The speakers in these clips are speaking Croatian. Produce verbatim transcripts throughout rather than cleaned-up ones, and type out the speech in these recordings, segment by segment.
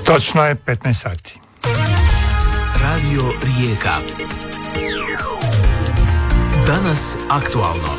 Točno je petnaest sati. Radio Rijeka. Danas aktualno.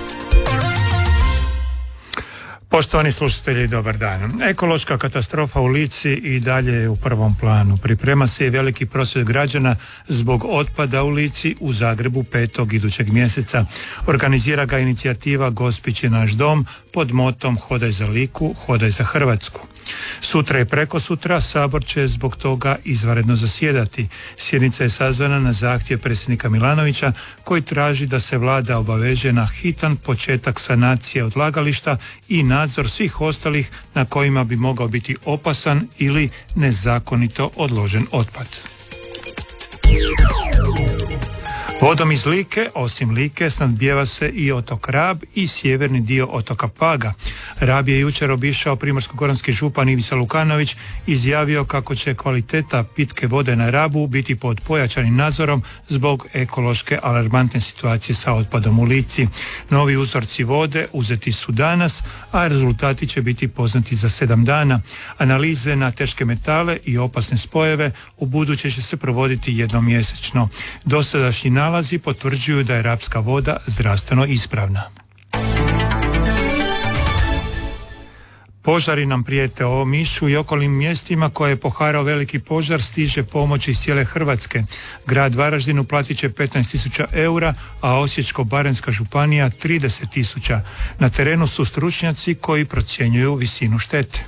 Poštovani slušatelji, dobar dan. Ekološka katastrofa u Lici i dalje je u prvom planu. Priprema se i veliki prosvjed građana zbog otpada u Lici u Zagrebu petog idućeg mjeseca. Organizira ga inicijativa Gospić je naš dom pod motom Hodaj za Liku, hodaj za Hrvatsku. Sutra i prekosutra Sabor će zbog toga izvanredno zasjedati. Sjednica je sazvana na zahtjev predsjednika Milanovića koji traži da se vlada obaveže na hitan početak sanacije odlagališta i nadzor svih ostalih na kojima bi mogao biti opasan ili nezakonito odložen otpad. Vodom iz Like, osim Like, snadbijeva se i otok Rab i sjeverni dio otoka Paga. Rab je jučer obišao primorsko-goranski župan Ivica Lukanović, izjavio kako će kvaliteta pitke vode na Rabu biti pod pojačanim nadzorom zbog ekološke alarmantne situacije sa otpadom u Lici. Novi uzorci vode uzeti su danas, a rezultati će biti poznati za sedam dana. Analize na teške metale i opasne spojeve u buduće će se provoditi jednom mjesečno. Dosadašnji nalazi potvrđuju da je rabska voda zdravstveno ispravna. Požari nam prijete. O Omišu i okolnim mjestima koje je poharao veliki požar stiže pomoć iz cijele Hrvatske. Grad Varaždin uplatit će petnaest tisuća eura, a Osječko-baranjska županija trideset tisuća. Na terenu su stručnjaci koji procjenjuju visinu štete.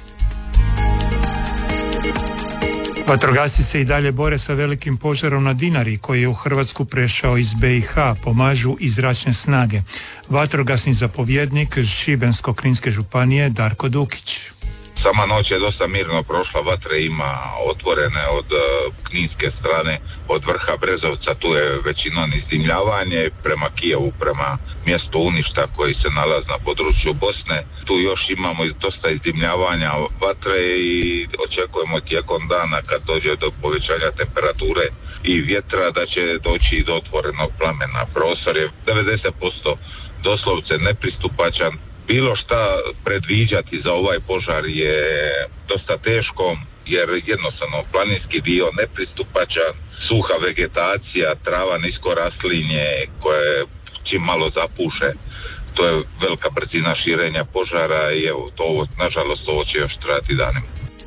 Vatrogasci se i dalje bore sa velikim požarom na Dinari koji je u Hrvatsku prešao iz be i ha, pomažu i zračne snage. Vatrogasni zapovjednik Šibensko-kninske županije Darko Dukić. Sama noć je dosta mirno prošla, vatre ima otvorene od uh, kninske strane, od vrha Brezovca, tu je većinom izdimljavanje prema Kijevu, prema mjestu Uništa koji se nalazi na području Bosne. Tu još imamo dosta izdimljavanja vatre i očekujemo tijekom dana kad dođe do povećanja temperature i vjetra da će doći do otvorenog plamena. Prostor je devedeset posto doslovce nepristupačan. Bilo šta predviđati za ovaj požar je dosta teško, jer jednostavno planinski dio nepristupačan, suha vegetacija, trava nisko raslinje koje čim malo zapuše, to je velika brzina širenja požara i evo, to, nažalost ovo će još trajati danima.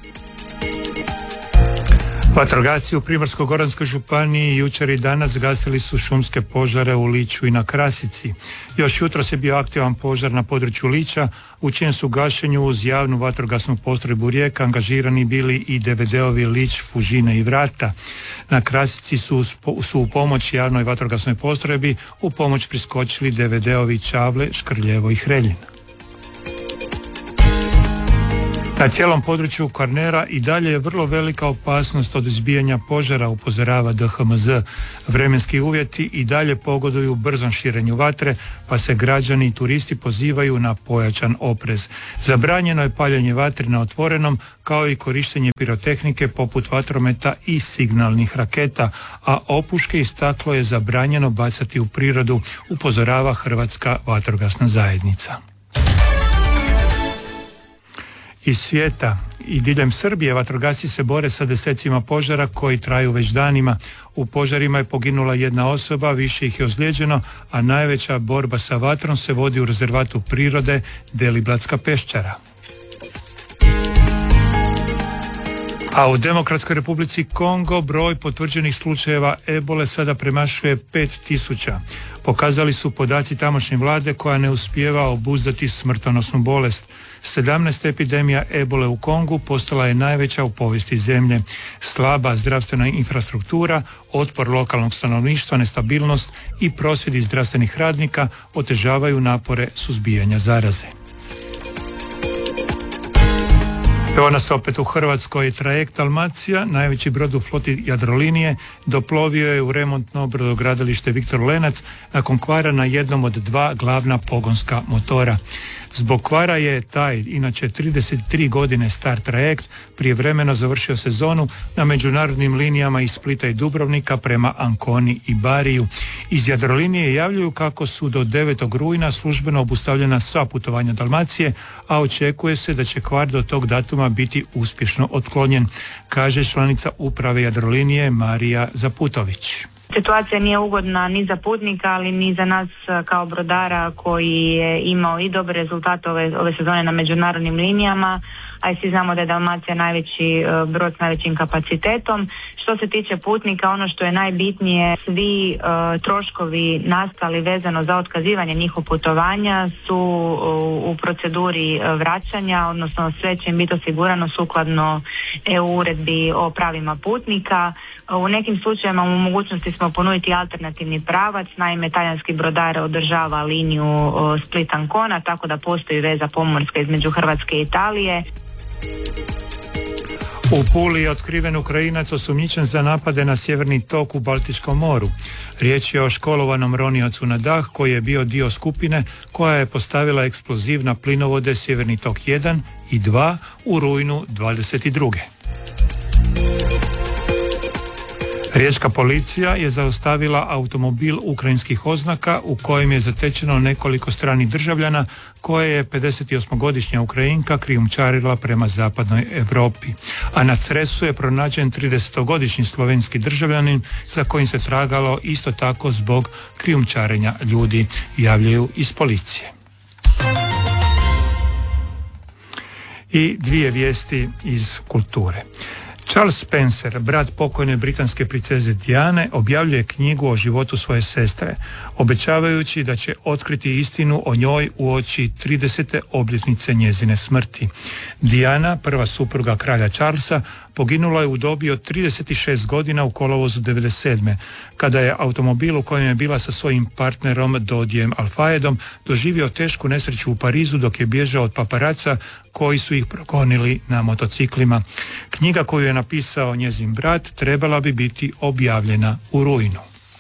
Vatrogasci u Primorsko-goranskoj županiji jučer i danas gasili su šumske požare u Liču i na Krasici. Još jutros je bio aktivan požar na području Liča, u čijem su gašenju uz javnu vatrogasnu postrojbu Rijeka angažirani bili i de ve de-ovi Lič, Fužine i Vrata. Na Krasici su, su u pomoć javnoj vatrogasnoj postrojbi u pomoć priskočili de ve de-ovi Čavle, Škrljevo i Hreljin. Na cijelom području Kvarnera i dalje je vrlo velika opasnost od izbijanja požara, upozorava de ha em ze. Vremenski uvjeti i dalje pogoduju brzom širenju vatre, pa se građani i turisti pozivaju na pojačan oprez. Zabranjeno je paljenje vatre na otvorenom, kao i korištenje pirotehnike poput vatrometa i signalnih raketa, a opuške i staklo je zabranjeno bacati u prirodu, upozorava Hrvatska vatrogasna zajednica. Iz svijeta i diljem Srbije vatrogasci se bore sa desecima požara koji traju već danima. U požarima je poginula jedna osoba, više ih je ozlijeđeno, a najveća borba sa vatrom se vodi u rezervatu prirode Deliblatska peščara. A u Demokratskoj Republici Kongo broj potvrđenih slučajeva ebole sada premašuje pet tisuća. Pokazali su podaci tamošnje vlade koja ne uspijeva obuzdati smrtonosnu bolest. sedamnaesta epidemija ebole u Kongu postala je najveća u povijesti zemlje. Slaba zdravstvena infrastruktura, otpor lokalnog stanovništva, nestabilnost i prosvjedi zdravstvenih radnika otežavaju napore suzbijanja zaraze. Evo nas opet u Hrvatskoj. Trajekt Dalmacija, najveći brod u floti Jadrolinije, doplovio je u remontno brodogradilište Viktor Lenac nakon kvara na jednom od dva glavna pogonska motora. Zbog kvara je taj, inače trideset tri godine star trajekt, prijevremeno završio sezonu na međunarodnim linijama iz Splita i Dubrovnika prema Anconi i Bariju. Iz Jadrolinije javljaju kako su do devetog rujna službeno obustavljena sva putovanja Dalmacije, a očekuje se da će kvar do tog datuma biti uspješno otklonjen, kaže članica uprave Jadrolinije Marija Zaputović. Situacija nije ugodna ni za putnika, ali ni za nas kao brodara koji je imao i dobre rezultate ove, ove sezone na međunarodnim linijama, a i svi znamo da je Dalmacija najveći brod s najvećim kapacitetom. Što se tiče putnika, ono što je najbitnije, svi uh, troškovi nastali vezano za otkazivanje njihovog putovanja su uh, u proceduri uh, vraćanja, odnosno sve će im biti osigurano sukladno E U uredbi o pravima putnika. Uh, u nekim slučajevima u mogućnosti smo ponuditi alternativni pravac, naime talijanski brodar održava liniju uh, Split-Ancona, tako da postoji veza pomorska između Hrvatske i Italije. U Puli je otkriven Ukrajinac osumnjičen za napade na sjeverni tok u Baltičkom moru. Riječ je o školovanom roniocu na dah koji je bio dio skupine koja je postavila eksploziv na plinovode Sjeverni tok jedan i dva u rujnu dvadeset druge. Riječka policija je zaustavila automobil ukrajinskih oznaka u kojem je zatečeno nekoliko stranih državljana koje je pedesetosmogodišnja Ukrajinka krijumčarila prema zapadnoj Europi. A na Cresu je pronađen tridesetogodišnji slovenski državljanin za kojim se tragalo isto tako zbog krijumčarenja ljudi, javljaju iz policije. I dvije vijesti iz kulture. Charles Spencer, brat pokojne britanske princeze Diane, objavljuje knjigu o životu svoje sestre, obećavajući da će otkriti istinu o njoj uoči tridesete obljetnice njezine smrti. Diana, prva supruga kralja Charlesa, poginula je u dobi od trideset šest godina u kolovozu devedeset sedme kada je automobil u kojem je bila sa svojim partnerom Dodijem Alfajedom doživio tešku nesreću u Parizu dok je bježao od paparaca koji su ih progonili na motociklima. Knjiga koju je napisao njezin brat trebala bi biti objavljena u rujnu.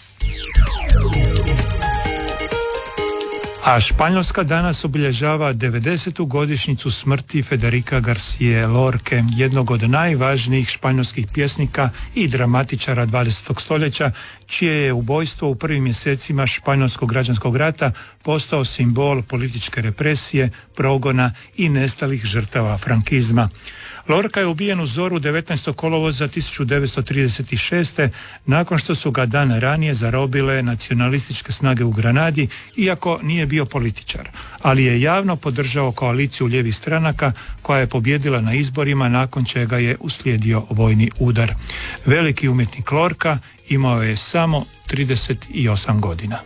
A Španjolska danas obilježava devedesetu godišnjicu smrti Federica Garcije Lorke, jednog od najvažnijih španjolskih pjesnika i dramatičara dvadesetog stoljeća, čije je ubojstvo u prvim mjesecima španjolskog građanskog rata postao simbol političke represije, progona i nestalih žrtava frankizma. Lorca je ubijen u zoru devetnaestog kolovoza tisuću devetsto trideset šeste nakon što su ga dan ranije zarobile nacionalističke snage u Granadi, iako nije bio političar, ali je javno podržao koaliciju lijevih stranaka koja je pobjedila na izborima, nakon čega je uslijedio vojni udar. Veliki umjetnik Lorca imao je samo trideset osam godina.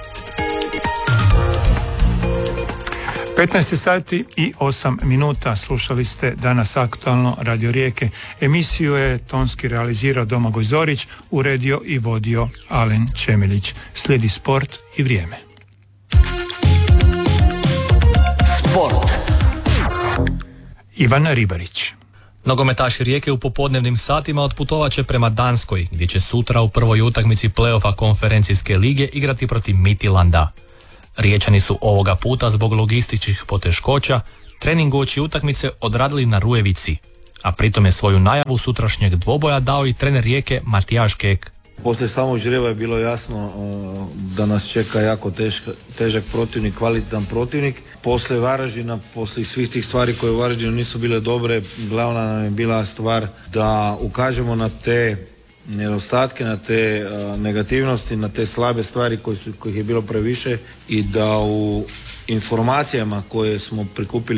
petnaest sati i osam minuta, slušali ste Danas aktualno Radio Rijeke. Emisiju je tonski realizirao Domagoj Zorić, uredio i vodio Alen Čemilić. Slijedi sport i vrijeme. Sport. Ivan Ribarić. Nogometaši Rijeke u popodnevnim satima otputovat će prema Danskoj, gdje će sutra u prvoj utakmici play-offa konferencijske lige igrati protiv Midtjylanda. Riječani su ovoga puta zbog logističkih poteškoća trening uoči utakmice odradili na Rujevici, a pritom je svoju najavu sutrašnjeg dvoboja dao i trener Rijeke Matijaš Kek. Poslije samog žreba je bilo jasno da nas čeka jako teška, težak protivnik, kvalitetan protivnik. Poslije Varaždina, poslije svih tih stvari koje u Varaždinu nisu bile dobre, glavna nam je bila stvar da ukažemo na te nedostatke, na te uh, negativnosti, na te slabe stvari koji su, kojih je bilo previše i da u informacijama koje smo prikupili